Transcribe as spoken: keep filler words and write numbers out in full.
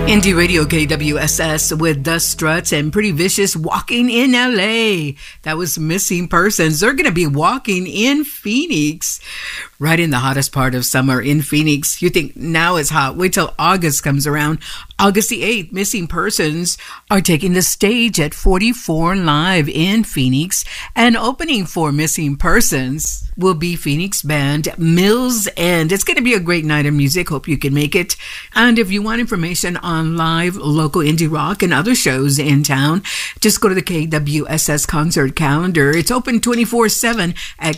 Indie Radio K W S S with The Struts and Pretty Vicious walking in L A. That was Missing Persons. They're going to be walking in Phoenix, right in the hottest part of summer in Phoenix. You think now it's hot. Wait till August comes around. August the eighth, Missing Persons are taking the stage at forty-four Live in Phoenix. And opening for Missing Persons will be Phoenix band Mills End. It's going to be a great night of music. Hope you can make it. And if you want information on live local indie rock and other shows in town, just go to the K W S S concert calendar. It's open twenty-four seven at